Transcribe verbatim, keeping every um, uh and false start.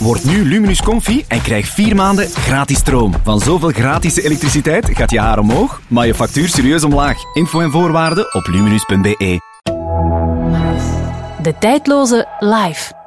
Word nu Luminus Comfy en krijg vier maanden gratis stroom. Van zoveel gratis elektriciteit gaat je haar omhoog, maar je factuur serieus omlaag. Info en voorwaarden op luminus punt be. De tijdloze live.